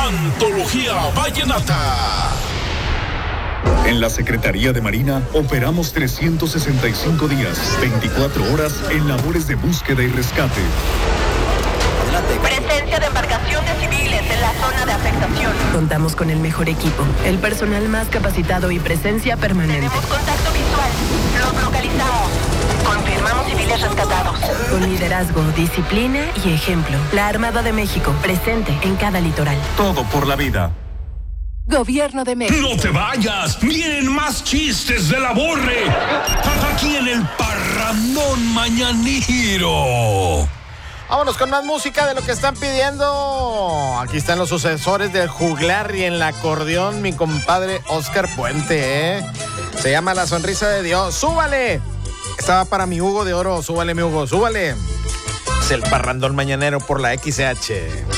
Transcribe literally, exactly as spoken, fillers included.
Antología Vallenata. En la Secretaría de Marina operamos trescientos sesenta y cinco días, veinticuatro horas en labores de búsqueda y rescate. Presencia de embarcaciones civiles en la zona de afectación. Contamos con el mejor equipo, el personal más capacitado y presencia permanente. Tenemos contacto visual. Los localizamos. Confirmamos civiles rescatados. Con liderazgo, disciplina y ejemplo. La Armada de México, presente en cada litoral. Todo por la vida. Gobierno de México. No te vayas, vienen más chistes de la Borre. Aquí en el Parrandón Mañanero. Vámonos con más música de lo que están pidiendo. Aquí están los sucesores del juglar y en el acordeón, mi compadre Oscar Puente, ¿eh? Se llama La Sonrisa de Dios. ¡Súbale! Estaba para mi Hugo de Oro. Súbale, mi Hugo, súbale. Es el Parrandón Mañanero por la X C H.